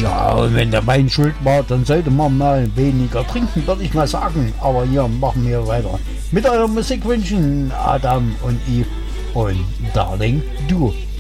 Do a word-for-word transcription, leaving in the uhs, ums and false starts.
Tja, und wenn der Wein schuld war, dann sollte man mal weniger trinken, würde ich mal sagen. Aber hier machen wir weiter mit euren Musikwünschen, Adam und Eve und Darling Du.